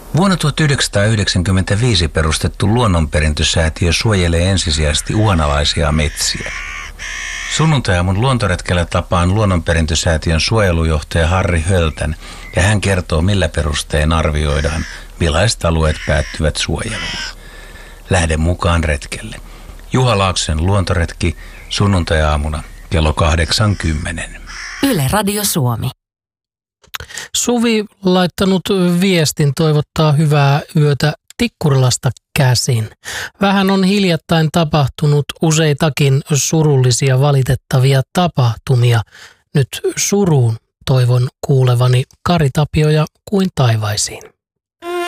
Vuonna 1995 perustettu luonnonperintösäätiö suojelee ensisijaisesti uhanalaisia metsiä. Sunnuntai-aamun luontoretkellä tapaan luonnonperintösäätiön suojelujohtaja Harri Höltän ja hän kertoo, millä perustein arvioidaan, millaiset alueet päättyvät suojeluun. Lähde mukaan retkelle. Juha Laaksosen luontoretki sunnuntai-aamuna kello 8:10. Yle Radio Suomi. Suvi laittanut viestin, toivottaa hyvää yötä Tikkurilasta käsin. Vähän on hiljattain tapahtunut useitakin surullisia valitettavia tapahtumia. Nyt suruun toivon kuulevani Kari Tapioja kuin taivaisiin.